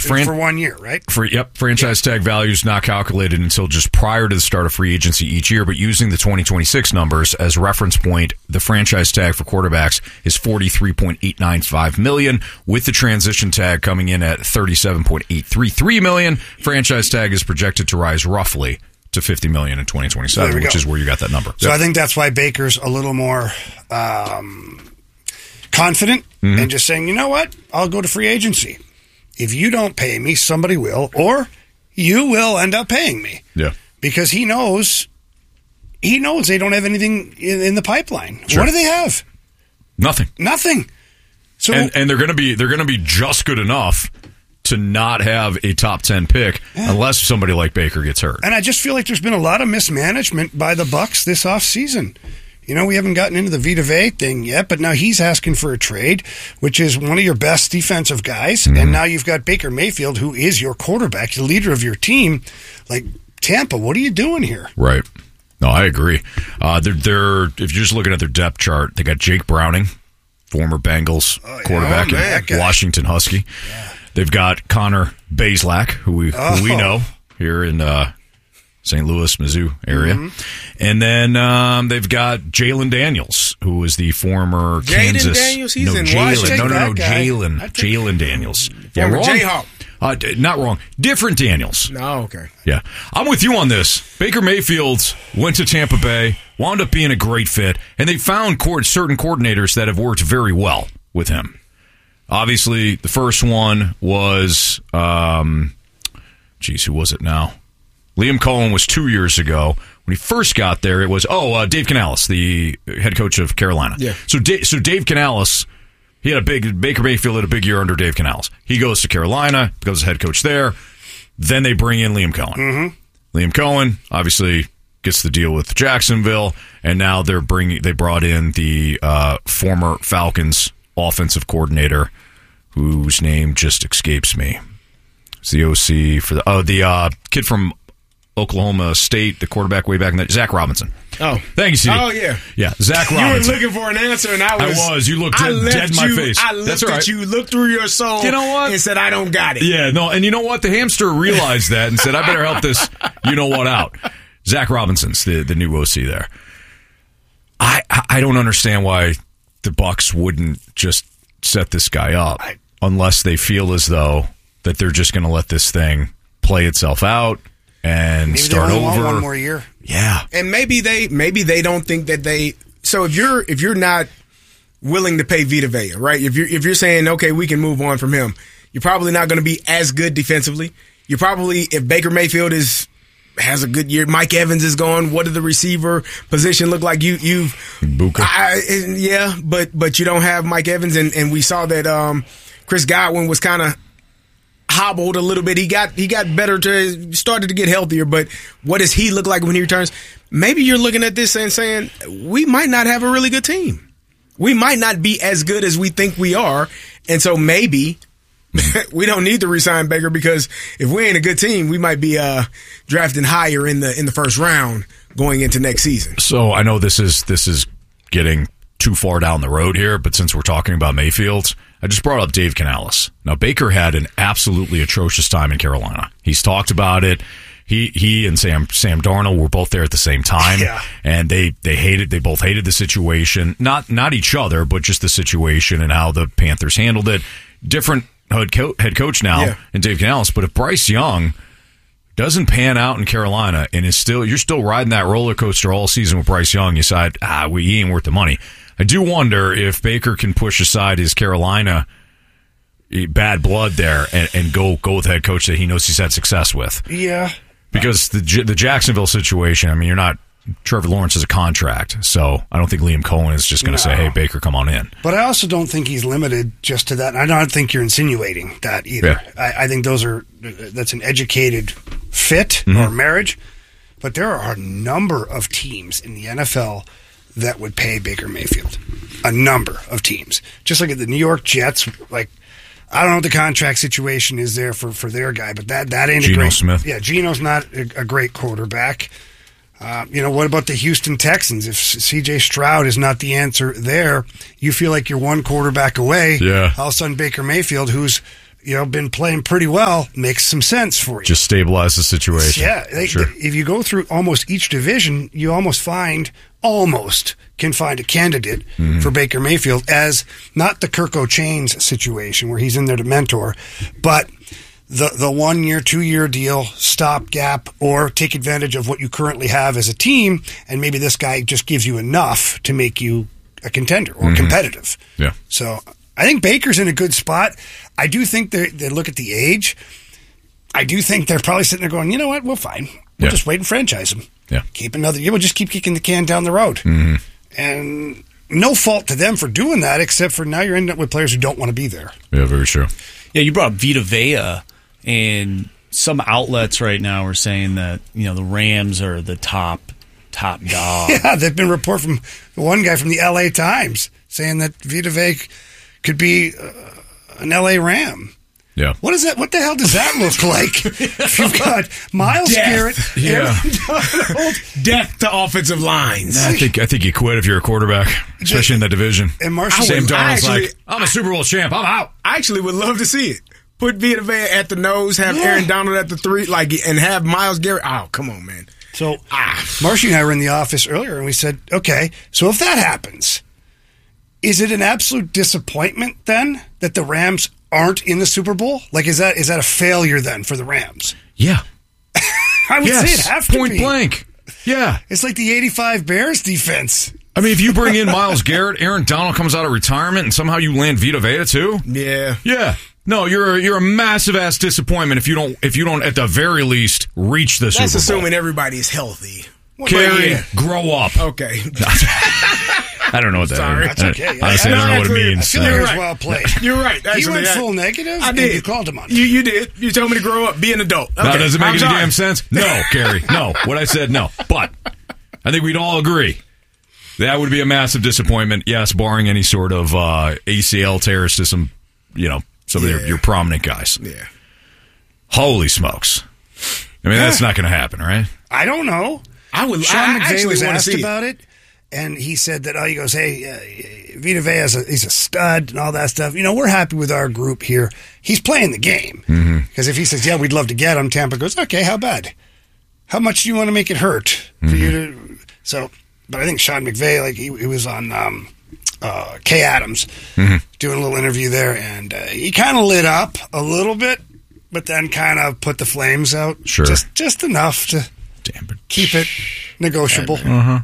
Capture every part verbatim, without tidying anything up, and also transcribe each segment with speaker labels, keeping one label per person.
Speaker 1: fran-
Speaker 2: for one year, right?
Speaker 1: For yep, franchise tag value is not calculated until just prior to the start of free agency each year. But using the twenty twenty-six numbers as reference point, the franchise tag for quarterbacks is forty-three point eight nine five million dollars, with the transition tag coming in at thirty-seven point eight three three million dollars. Franchise tag is projected to rise roughly to fifty million dollars in twenty twenty-seven, which
Speaker 2: go.
Speaker 1: is where you got that number.
Speaker 2: So
Speaker 1: yep.
Speaker 2: I think that's why Baker's a little more um, confident mm-hmm. and just saying, you know what, I'll go to free agency. If you don't pay me, somebody will, or you will end up paying me.
Speaker 1: Yeah.
Speaker 2: Because he knows, he knows they don't have anything in, in the pipeline.
Speaker 1: Sure.
Speaker 2: What do they have?
Speaker 1: Nothing.
Speaker 2: Nothing. So
Speaker 1: and, and they're going to be they're going to be just good enough to not have a top ten pick yeah. unless somebody like Baker gets hurt.
Speaker 2: And I just feel like there's been a lot of mismanagement by the Bucs this offseason. You know, we haven't gotten into the Vita Vea thing yet, but now he's asking for a trade, which is one of your best defensive guys. Mm-hmm. And now you've got Baker Mayfield, who is your quarterback, the leader of your team. Like, Tampa, what are you doing here?
Speaker 1: Right. No, I agree. Uh, they're, they're if you're just looking at their depth chart, they got Jake Browning, former Bengals oh, yeah. quarterback
Speaker 2: oh, man,
Speaker 1: and Washington Husky.
Speaker 2: Yeah.
Speaker 1: They've got Connor Bazelak, who we,
Speaker 2: oh.
Speaker 1: who we know here in uh, Saint Louis, Mizzou area. Mm-hmm. And then um, they've got Jalen Daniels, who was the former
Speaker 3: Jaden
Speaker 1: Kansas.
Speaker 3: Daniels? He's
Speaker 1: no,
Speaker 3: in
Speaker 1: Jalen.
Speaker 3: Washington.
Speaker 1: No, no, no,
Speaker 2: That guy.
Speaker 1: Jalen. Jalen Daniels. Yeah,
Speaker 3: Former
Speaker 1: wrong.
Speaker 3: Jayhawk.
Speaker 1: Uh, d- not wrong. Different Daniels.
Speaker 3: No, okay.
Speaker 1: Yeah. I'm with you on this. Baker Mayfield went to Tampa Bay, wound up being a great fit, and they found co- certain coordinators that have worked very well with him. Obviously, the first one was, um, geez, who was it now? Liam Cohen was two years ago. When he first got there, it was, oh, uh, Dave Canales, the head coach of Carolina.
Speaker 3: Yeah.
Speaker 1: So, da- so Dave Canales, he had a big, Baker Mayfield had a big year under Dave Canales. He goes to Carolina, becomes head coach there. Then they bring in Liam Cohen. Mm-hmm. Liam Cohen, obviously, gets the deal with Jacksonville, and now they're bringing, they brought in the uh, former Falcons offensive coordinator, whose name just escapes me. It's the O C for the oh the uh, kid from Oklahoma State, the quarterback way back in the Zach Robinson.
Speaker 3: Oh,
Speaker 1: thank you, C D.
Speaker 3: Oh yeah,
Speaker 1: yeah, Zach Robinson.
Speaker 3: You were looking for an answer, and I was.
Speaker 1: I was. You looked dead, dead in my
Speaker 3: you,
Speaker 1: face.
Speaker 3: I looked
Speaker 1: That's all right.
Speaker 3: at you, looked through your soul.
Speaker 1: You know what?
Speaker 3: And said, "I don't got it."
Speaker 1: Yeah, no, and you know what? The hamster realized that and said, "I better help this." You know what? Out. Zach Robinson's the the new O C there. I I don't understand why the Bucs wouldn't just set this guy up I, unless they feel as though that they're just going to let this thing play itself out and
Speaker 2: maybe
Speaker 1: start
Speaker 2: they only
Speaker 1: over
Speaker 2: want one more year.
Speaker 1: Yeah,
Speaker 3: and maybe they maybe they don't think that they. So if you're if you're not willing to pay Vita Vea, right? If you're if you're saying okay, we can move on from him, you're probably not going to be as good defensively. You're probably if Baker Mayfield is. Has a good year. Mike Evans is gone. What did the receiver position look like? You, you've,
Speaker 1: Buka.
Speaker 3: I, yeah, but but you don't have Mike Evans, and, and we saw that um, Chris Godwin was kind of hobbled a little bit. He got he got better to started to get healthier, but what does he look like when he returns? Maybe you're looking at this and saying we might not have a really good team. We might not be as good as we think we are, and so maybe. We don't need to re-sign Baker because if we ain't a good team, we might be uh, drafting higher in the in the first round going into next season.
Speaker 1: So I know this is this is getting too far down the road here, but since we're talking about Mayfield, I just brought up Dave Canales. Now Baker had an absolutely atrocious time in Carolina. He's talked about it. He he and Sam Sam Darnold were both there at the same time,
Speaker 2: yeah.
Speaker 1: and they they hated they both hated the situation, not not each other, but just the situation and how the Panthers handled it. Different. Head, co- head coach now
Speaker 3: yeah.
Speaker 1: and Dave Canales, but if Bryce Young doesn't pan out in Carolina and is still you're still riding that roller coaster all season with Bryce Young, you decide ah we he ain't worth the money. I do wonder if Baker can push aside his Carolina bad blood there and, and go go with the head coach that he knows he's had success with.
Speaker 2: Yeah,
Speaker 1: because the the Jacksonville situation. I mean, you're not. Trevor Lawrence has a contract, so I don't think Liam Cohen is just going to no. say, hey, Baker, come on in.
Speaker 2: But I also don't think he's limited just to that. I don't think you're insinuating that either.
Speaker 1: Yeah.
Speaker 2: I, I think those are that's an educated fit
Speaker 1: mm-hmm.
Speaker 2: or marriage. But there are a number of teams in the N F L that would pay Baker Mayfield. A number of teams. Just like at the New York Jets, like, I don't know what the contract situation is there for, for their guy, but that, that ain't
Speaker 1: Geno
Speaker 2: a great...
Speaker 1: Smith.
Speaker 2: Yeah, Geno's not a, a great quarterback. Uh, you know, what about the Houston Texans? If C J Stroud is not the answer there, you feel like you're one quarterback away.
Speaker 1: Yeah.
Speaker 2: All of a sudden, Baker Mayfield, who's you know, been playing pretty well, makes some sense for you.
Speaker 1: Just stabilize the situation.
Speaker 2: Yeah, they,
Speaker 1: sure.
Speaker 2: if you go through almost each division, you almost find, almost can find a candidate mm-hmm. for Baker Mayfield as not the Kirko Chains situation where he's in there to mentor, but the the one year, two year deal, stopgap, or take advantage of what you currently have as a team, and maybe this guy just gives you enough to make you a contender or mm-hmm. competitive.
Speaker 1: Yeah.
Speaker 2: So I think Baker's in a good spot. I do think they they look at the age. I do think they're probably sitting there going, you know what, we're fine. We'll
Speaker 1: yeah.
Speaker 2: just wait and franchise him.
Speaker 1: Yeah.
Speaker 2: Keep another year. We'll just keep kicking the can down the road.
Speaker 1: Mm-hmm.
Speaker 2: And no fault to them for doing that, except for now you're ending up with players who don't want to be there.
Speaker 1: Yeah, very true.
Speaker 4: Yeah, you brought up Vita Vea, and some outlets right now are saying that, you know, the Rams are the top top dog.
Speaker 2: Yeah, there's been a report from one guy from the L A Times saying that Vita Vea could be uh, an L A Ram.
Speaker 1: Yeah.
Speaker 2: What is that? What the hell does that look like? If you've got Myles
Speaker 3: Death.
Speaker 2: Garrett,
Speaker 1: Yeah.
Speaker 2: Aaron Donald,
Speaker 3: Death to offensive lines.
Speaker 1: I think I think you quit if you're a quarterback, especially in that division.
Speaker 2: and Marshall.
Speaker 1: Sam
Speaker 3: would-
Speaker 1: Darnold's
Speaker 3: I actually-
Speaker 1: like, I'm a Super Bowl champ. I'm out.
Speaker 3: I actually would love to see it. Put Vita Vea at the nose, have
Speaker 2: Yeah.
Speaker 3: Aaron Donald at the three, like, and have Myles Garrett. Oh, come on, man.
Speaker 2: So
Speaker 3: Ah.
Speaker 2: Marshy and I were in the office earlier, and we said, okay, so if that happens, is it an absolute disappointment then that the Rams aren't in the Super Bowl? Like, is that is that a failure then for the Rams?
Speaker 1: Yeah.
Speaker 2: I would
Speaker 1: Yes.
Speaker 2: say it have to
Speaker 1: Point
Speaker 2: be.
Speaker 1: blank. Yeah.
Speaker 2: It's like the eighty-five Bears defense.
Speaker 1: I mean, if you bring in Myles Garrett, Aaron Donald comes out of retirement, and somehow you land Vita Vea too.
Speaker 3: Yeah.
Speaker 1: Yeah. No, you're a, you're a massive ass disappointment if you don't if you don't at the very least reach the
Speaker 3: That's
Speaker 1: Super Bowl.
Speaker 3: assuming everybody is healthy.
Speaker 1: Carrie,
Speaker 3: Yeah.
Speaker 1: grow up.
Speaker 3: Okay.
Speaker 1: I don't know what that
Speaker 3: Sorry.
Speaker 1: is.
Speaker 2: That's okay.
Speaker 1: Honestly, I,
Speaker 2: I-
Speaker 1: don't know what it
Speaker 3: I-
Speaker 1: means.
Speaker 2: I feel like
Speaker 3: You're
Speaker 2: it was
Speaker 3: right.
Speaker 2: well played.
Speaker 3: You're right.
Speaker 2: He
Speaker 3: Actually,
Speaker 2: went
Speaker 3: I-
Speaker 2: full negative,
Speaker 3: I
Speaker 2: and
Speaker 3: did.
Speaker 2: you called him on it.
Speaker 3: You, you did. You told me to grow up, be an adult.
Speaker 1: Now,
Speaker 3: Okay.
Speaker 1: does it make
Speaker 3: I'm
Speaker 1: any
Speaker 3: sorry.
Speaker 1: damn sense? No, Carrie. No. What I said, no. But I think we'd all agree that would be a massive disappointment. Yes, barring any sort of uh, A C L tears to some, you know, some of
Speaker 3: Yeah.
Speaker 1: your, your prominent guys.
Speaker 3: Yeah.
Speaker 1: Holy smokes! I mean, that's not going to happen, right?
Speaker 2: I don't know.
Speaker 3: I would.
Speaker 2: Sean
Speaker 3: I
Speaker 2: McVay
Speaker 3: actually
Speaker 2: was
Speaker 3: want to
Speaker 2: asked
Speaker 3: see
Speaker 2: about it, and he said that, oh, he goes, hey, uh, Vita Vea, is a, he's a stud and all that stuff. You know, we're happy with our group here. He's playing the game. Because mm-hmm. if he says, yeah, we'd love to get him, Tampa goes, okay, how bad? How much do you want to make it hurt for
Speaker 1: mm-hmm.
Speaker 2: you to... So, but I think Sean McVay, like, he, he was on um, uh, Kay Adams
Speaker 1: mm-hmm.
Speaker 2: doing a little interview there, and uh, he kind of lit up a little bit, but then kind of put the flames out.
Speaker 1: Sure.
Speaker 2: Just, just enough to...
Speaker 1: Damn it.
Speaker 2: Keep it negotiable.
Speaker 1: Uh-huh.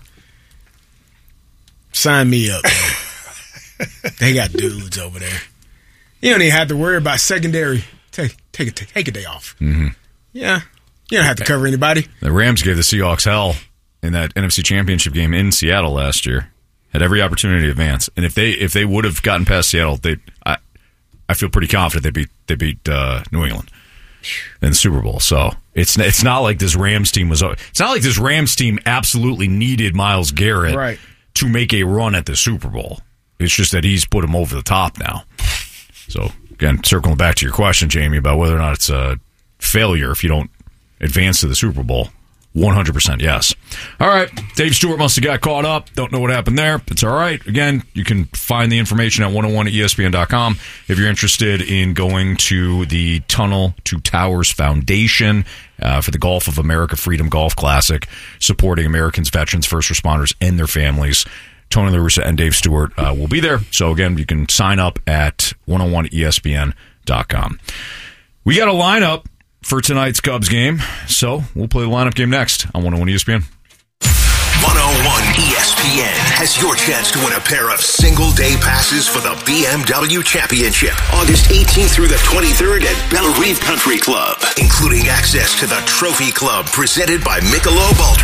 Speaker 3: Sign me up, man. They got dudes over there. You don't even have to worry about secondary. Take take a take a day off.
Speaker 1: Mm-hmm.
Speaker 3: Yeah, you don't have to cover anybody.
Speaker 1: The Rams gave the Seahawks hell in that N F C Championship game in Seattle last year. Had every opportunity to advance, and if they if they would have gotten past Seattle, they I I feel pretty confident they beat they beat uh, New England in the Super Bowl. So it's it's not like this Rams team was. It's not like this Rams team absolutely needed Myles Garrett
Speaker 3: Right.
Speaker 1: to make a run at the Super Bowl. It's just that he's put him over the top now. So again, circling back to your question, Jamie, about whether or not it's a failure if you don't advance to the Super Bowl. one hundred percent yes. All right. Dave Stewart must have got caught up. Don't know what happened there. It's all right. Again, you can find the information at one oh one E S P N dot com if you're interested in going to the Tunnel to Towers Foundation uh, for the Gulf of America Freedom Golf Classic, supporting Americans, veterans, first responders, and their families. Tony La Russa and Dave Stewart uh, will be there. So, again, you can sign up at one oh one E S P N dot com. We got a lineup for tonight's Cubs game, so we'll play the lineup game next on one oh one E S P N.
Speaker 5: one oh one E S P N has your chance to win a pair of single-day passes for the B M W Championship, August eighteenth through the twenty-third at Belle Reve Country Club, including access to the Trophy Club presented by Michelob Ultra.